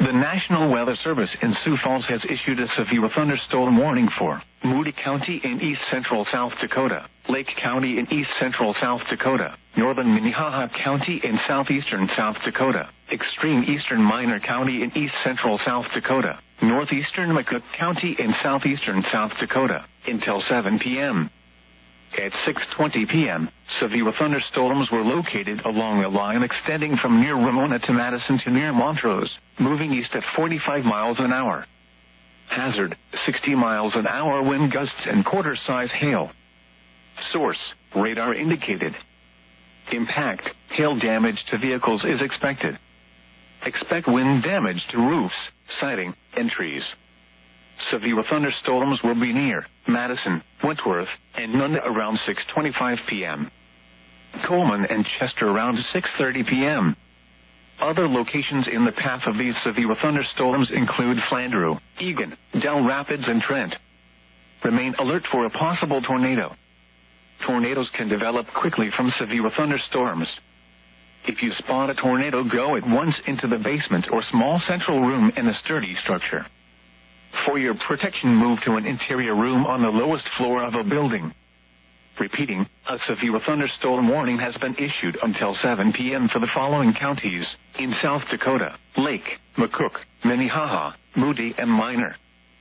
The National Weather Service in Sioux Falls has issued a severe thunderstorm warning for Moody County in east central South Dakota, Lake County in east central South Dakota, northern Minnehaha County in southeastern South Dakota, extreme eastern Minor County in east central South Dakota, northeastern McCook County in southeastern South Dakota, until 7 p.m. At 6:20 p.m., severe thunderstorms were located along a line extending from near Ramona to Madison to near Montrose, moving east at 45 miles an hour. Hazard, 60 miles an hour wind gusts and quarter-size hail. Source, radar indicated. Impact, hail damage to vehicles is expected. Expect wind damage to roofs, siding, and trees. Severe thunderstorms will be near Madison, Wentworth, and Nunn around 6:25 p.m. Coleman and Chester around 6:30 p.m. Other locations in the path of these severe thunderstorms include Flandreau, Eagan, Dell Rapids, and Trent. Remain alert for a possible tornado. Tornadoes can develop quickly from severe thunderstorms. If you spot a tornado, go at once into the basement or small central room in a sturdy structure. For your protection, move to an interior room on the lowest floor of a building. Repeating, a severe thunderstorm warning has been issued until 7 p.m. for the following counties in South Dakota: Lake, McCook, Minnehaha, Moody, and Minor.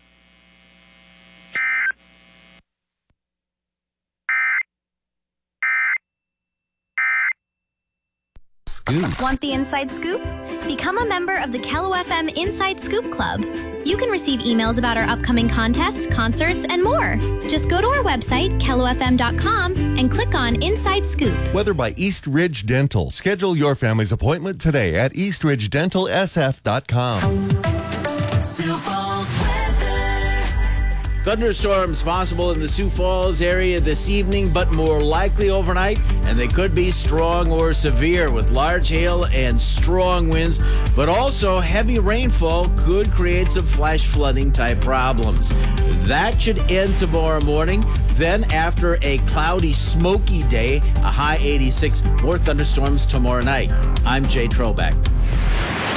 Scoop. Want the inside scoop? Become a member of the KELO FM Inside Scoop Club. You can receive emails about our upcoming contests, concerts, and more. Just go to our website, kelofm.com, and click on Inside Scoop. Weather by East Ridge Dental. Schedule your family's appointment today at eastridgedentalsf.com. Sioux Falls weather. Thunderstorms possible in the Sioux Falls area this evening, but more likely overnight, and they could be strong or severe with large hail and strong winds, but also heavy rainfall could create some flash flooding type problems. That should end tomorrow morning. Then after a cloudy, smoky day, a high 86, more thunderstorms tomorrow night. I'm Jay Trobeck.